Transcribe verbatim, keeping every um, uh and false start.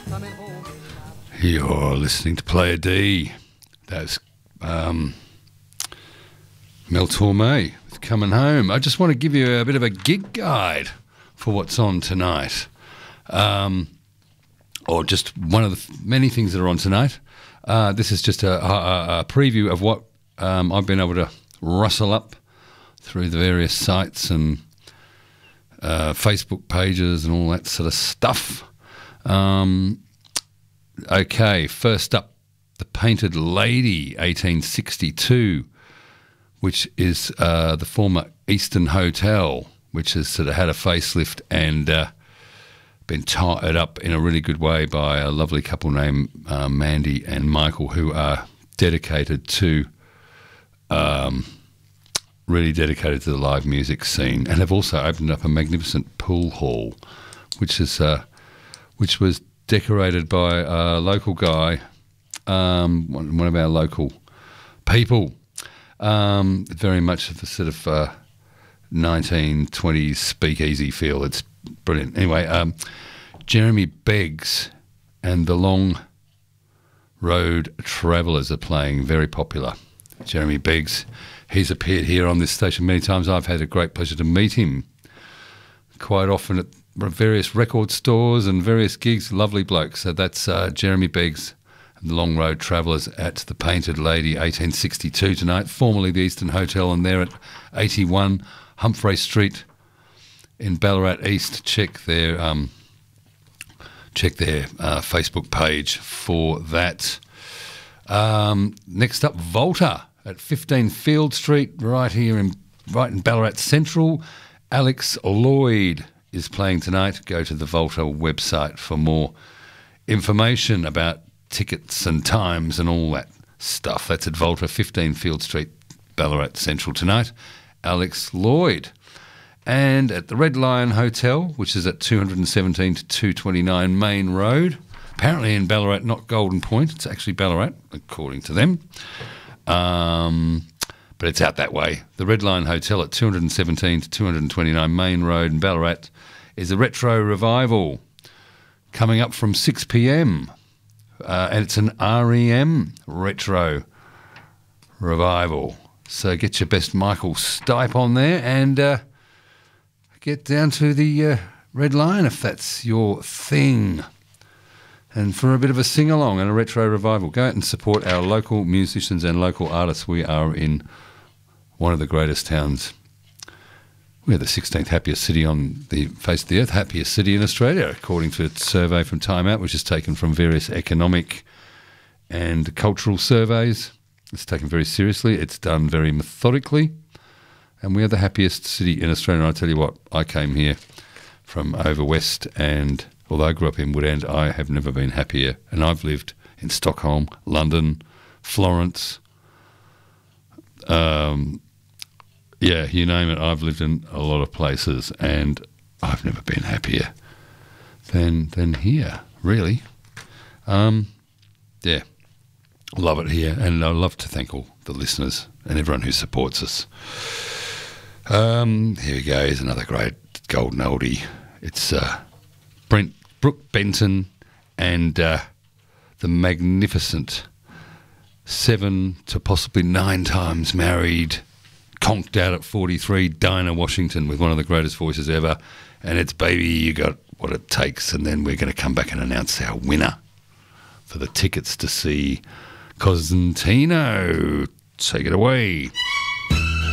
You're listening to Player D. That's um, Mel Torme with Coming Home. I just want to give you a bit of a gig guide for what's on tonight. Um, or just one of the many things that are on tonight. Uh, this is just a, a, a preview of what um, I've been able to rustle up through the various sites and uh, Facebook pages and all that sort of stuff. Um, okay, first up, The Painted Lady, eighteen sixty-two, which is uh, the former Eastern Hotel, which has sort of had a facelift and uh, been tied up in a really good way by a lovely couple named uh, Mandy and Michael, who are dedicated to, um, really dedicated to the live music scene, and have also opened up a magnificent pool hall, which is uh, which was decorated by a local guy, um, one, one of our local people, um, very much of the sort of uh, nineteen twenties speakeasy feel. It's brilliant. Anyway, um, Jeremy Beggs and the Long Road Travellers are playing, very popular. Jeremy Beggs, he's appeared here on this station many times. I've had a great pleasure to meet him quite often at various record stores and various gigs. Lovely bloke. So that's uh, Jeremy Beggs and the Long Road Travellers at the Painted Lady, eighteen sixty-two tonight, formerly the Eastern Hotel, and they're at eighty-one Humphrey Street in Ballarat East. Check their um, check their uh, Facebook page for that. Um, next up, Volta at fifteen Field Street, right here in right in Ballarat Central. Alex Lloyd is playing tonight. Go to the Volta website for more information about tickets and times and all that stuff. That's at Volta, fifteen Field Street, Ballarat Central tonight. Alex Lloyd. And at the Red Lion Hotel, which is at two seventeen to two twenty-nine Main Road, apparently in Ballarat, not Golden Point. It's actually Ballarat, according to them. Um, but it's out that way. The Red Lion Hotel at two seventeen to two twenty-nine Main Road in Ballarat is a retro revival coming up from six p m. Uh, and it's an R E M retro revival. So get your best Michael Stipe on there and uh, get down to the uh, Red Lion if that's your thing. And for a bit of a sing-along and a retro revival, go out and support our local musicians and local artists. We are in one of the greatest towns. We're the sixteenth happiest city on the face of the earth, happiest city in Australia, according to a survey from Time Out, which is taken from various economic and cultural surveys. It's taken very seriously. It's done very methodically. And we are the happiest city in Australia. And I tell you what, I came here from over west, and although I grew up in Woodend, I have never been happier. And I've lived in Stockholm, London, Florence, um, yeah, you name it. I've lived in a lot of places, and I've never been happier than than here, really. Um, yeah, love it here, and I'd love to thank all the listeners and everyone who supports us. Um, here we go. Here's another great golden oldie. It's uh, Brent Brooke Benton and uh, the magnificent seven to possibly nine times married, conked out at forty-three, Dinah Washington with one of the greatest voices ever. And it's Baby, You Got What It Takes. And then we're going to come back and announce our winner for the tickets to see Cosentino. Take it away.